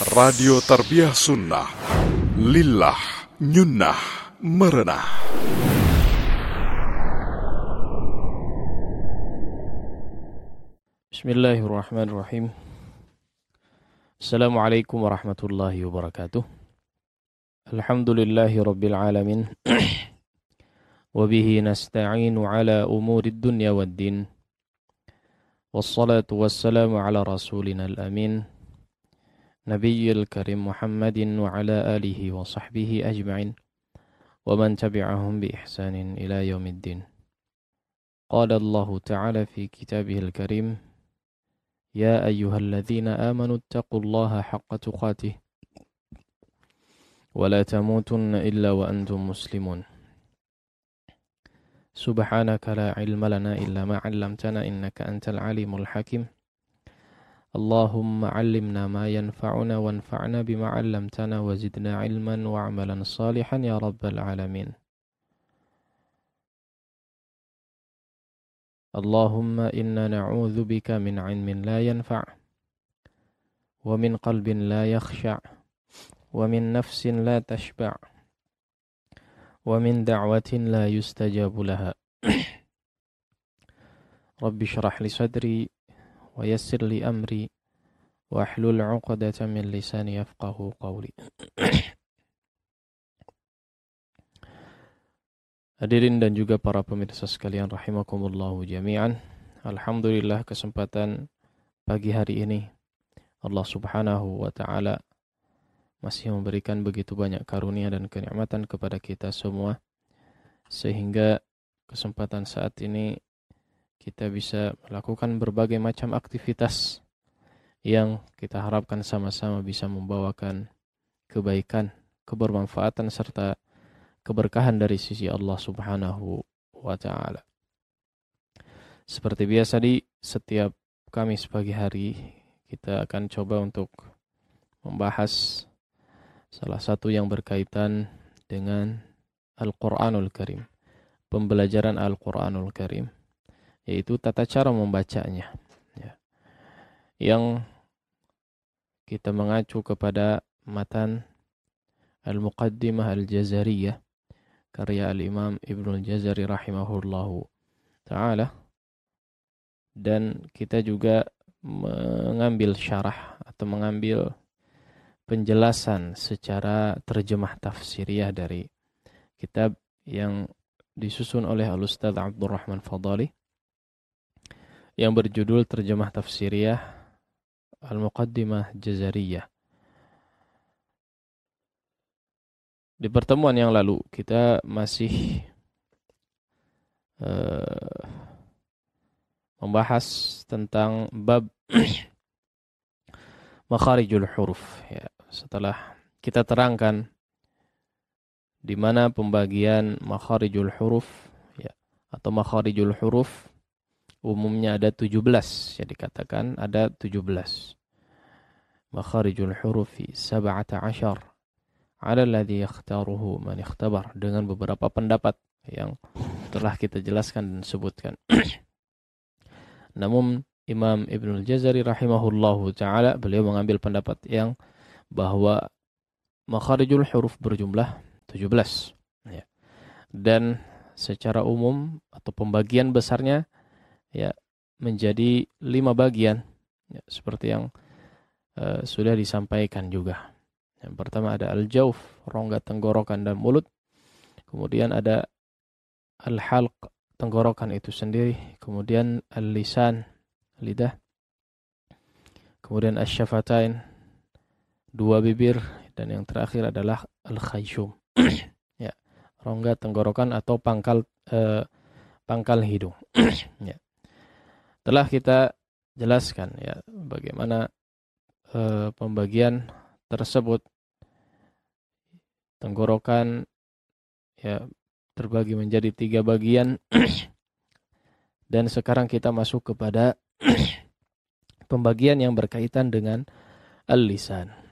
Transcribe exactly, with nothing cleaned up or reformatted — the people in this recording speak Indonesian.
Radio Tarbiyah Sunnah Lillah Nyunnah Merenah. Bismillahirrahmanirrahim. Assalamualaikum warahmatullahi wabarakatuh. Alhamdulillahi rabbil alamin. Wabihi nasta'inu ala umurid dunya waddin. Wassalatu wassalamu ala rasulina al-amin. Nabiyyil karim Muhammadin wa ala alihi wa sahbihi ajma'in. Wa man tabi'ahum bi ihsanin ila yaumiddin. Qala Allah ta'ala fi kitabihil karim. Ya ayyuhalladzina amanu ittaqullaha haqqa tuqatih. Wa la tamutunna illa wa antum muslimun. Subhanaka la ilma lana illa ma 'allamtana innaka antal alimul hakim. Allahumma 'allimna ma yanfa'una wanfa'na bima 'allamtana wa zidna 'ilman wa 'amalan salihan ya rabbal alamin. Allahumma inna na'udzu bika min 'ilmin la yanfa' wa min qalbin la yakhsha' wa min nafsin la tashba' wa min da'watin la yustajabu laha. Rabbi shrah li sadri wa yassir li amri wa hlul 'uqdatam min lisani yafqahu qawli. Hadirin dan juga para pemirsa sekalian rahimakumullahu jami'an. Alhamdulillah kesempatan pagi hari ini Allah Subhanahu wa taala masih memberikan begitu banyak karunia dan kenikmatan kepada kita semua, sehingga kesempatan saat ini kita bisa melakukan berbagai macam aktivitas yang kita harapkan sama-sama bisa membawakan kebaikan, kebermanfaatan serta keberkahan dari sisi Allah Subhanahu wa taala. Seperti biasa di setiap Kamis pagi hari kita akan coba untuk membahas salah satu yang berkaitan dengan Al-Qur'anul Karim, pembelajaran Al-Qur'anul Karim, yaitu tata cara membacanya, ya. Yang kita mengacu kepada matan Al-Muqaddimah Al-Jazariyah karya Al-Imam Ibnul Jazari rahimahullahu ta'ala, dan kita juga mengambil syarah atau mengambil penjelasan secara terjemah tafsiriyah dari kitab yang disusun oleh Al-Ustaz Abdurrahman Fadali yang berjudul Terjemah Tafsiriyah Al-Muqaddimah Jazariyah. Di pertemuan yang lalu kita masih uh, membahas tentang bab makharijul huruf, ya. Setelah kita terangkan di mana pembagian makharijul huruf, ya, atau makharijul huruf umumnya ada tujuh belas, ya, dikatakan ada tujuh belas. Makharijul hurufi sab'ata ashar ala alladhi yakhtaruhu man ikhtabar, dengan beberapa pendapat yang telah kita jelaskan dan sebutkan. Namun Imam Ibnul Jazari rahimahullahu ta'ala, beliau mengambil pendapat yang bahwa makharijul huruf berjumlah tujuh belas, ya. Dan secara umum atau pembagian besarnya, ya, menjadi lima bagian, ya, seperti yang uh, sudah disampaikan juga. Yang pertama ada al-jawf, rongga tenggorokan dan mulut. Kemudian ada al-halq, tenggorokan itu sendiri. Kemudian al-lisan, lidah. Kemudian asy-syafatain, dua bibir, dan yang terakhir adalah al-khayshum. Ya, rongga tenggorokan atau pangkal eh, pangkal hidung. Ya. Telah kita jelaskan, ya, bagaimana eh, pembagian tersebut. Tenggorokan, ya, terbagi menjadi tiga bagian. Dan sekarang kita masuk kepada pembagian yang berkaitan dengan al-lisan.